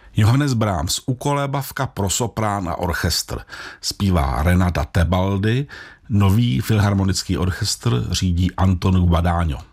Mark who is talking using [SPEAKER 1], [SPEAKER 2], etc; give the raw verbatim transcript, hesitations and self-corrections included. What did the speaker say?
[SPEAKER 1] Johannes Brahms, ukolébavka pro soprán a orchestr. Zpívá Renata Tebaldi, nový filharmonický orchestr řídí Anton Guadagno.